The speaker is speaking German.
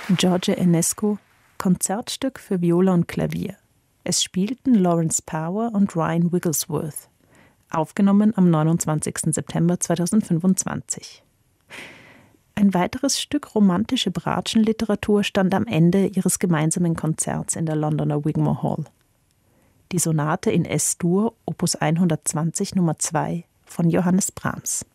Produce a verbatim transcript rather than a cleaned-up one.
George Enescu, Konzertstück für Viola und Klavier. Es spielten Lawrence Power und Ryan Wigglesworth. Aufgenommen am neunundzwanzigsten September zweitausendfünfundzwanzig. Ein weiteres Stück romantische Bratschenliteratur stand am Ende ihres gemeinsamen Konzerts in der Londoner Wigmore Hall. Die Sonate in Es-Dur, Opus hundertzwanzig Nummer zwei von Johannes Brahms.